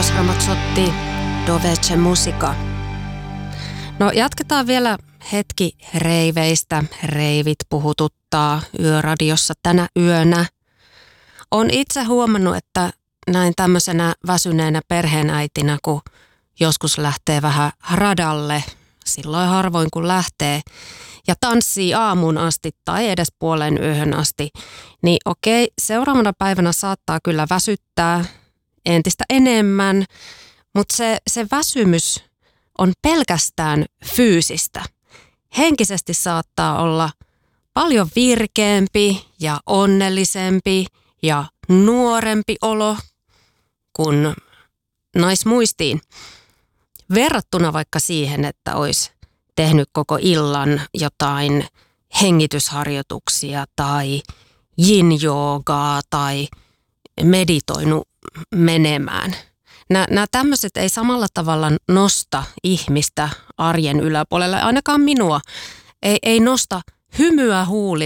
Nikos Ramazzotti, Dove c'è musica. No jatketaan vielä hetki reiveistä. Reivit puhututtaa Yöradiossa tänä yönä. Olen itse huomannut, että näin tämmöisenä väsyneenä perheenäitinä, kun joskus lähtee vähän radalle, silloin harvoin kun lähtee, ja tanssii aamuun asti tai edes puoleen yöhön asti, niin okei, seuraavana päivänä saattaa kyllä väsyttää entistä enemmän, mutta se väsymys on pelkästään fyysistä. Henkisesti saattaa olla paljon virkeämpi ja onnellisempi ja nuorempi olo kuin naismuistiin. Verrattuna vaikka siihen, että olisi tehnyt koko illan jotain hengitysharjoituksia tai yin-joogaa tai meditoinut menemään. Nämä tämmöiset ei samalla tavalla nosta ihmistä arjen yläpuolelle, ainakaan minua. Ei nosta hymyä huulille.